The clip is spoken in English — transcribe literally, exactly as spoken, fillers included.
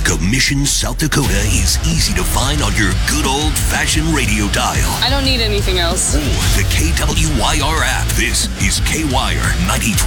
music of Mission, South Dakota is easy to find on your good old-fashioned radio dial. I don't need anything else. Or the K W Y R app. This is K-Wire ninety-three.